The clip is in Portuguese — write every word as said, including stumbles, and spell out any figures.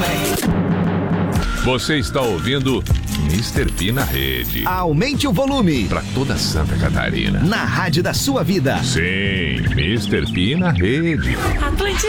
Você está ouvindo mister P na rede. Aumente o volume. Para toda Santa Catarina. Na rádio da sua vida. Sim, mister P na rede. Atlântida.